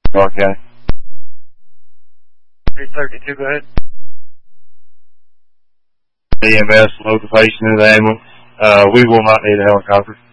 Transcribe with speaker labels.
Speaker 1: Clark County.
Speaker 2: 332, go ahead.
Speaker 1: EMS location of the ambulance. We will not need a helicopter.